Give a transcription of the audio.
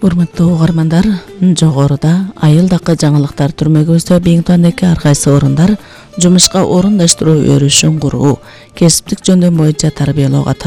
Урматтуу угармандар, жогоруда айылдакы жаңылыктар түрмө көздөй Бейиңтоодагы ар кайсы орундар жумушка орундаштыруу өрүшүн куруу, кесиптик жөндөм боюнча тарбиялоого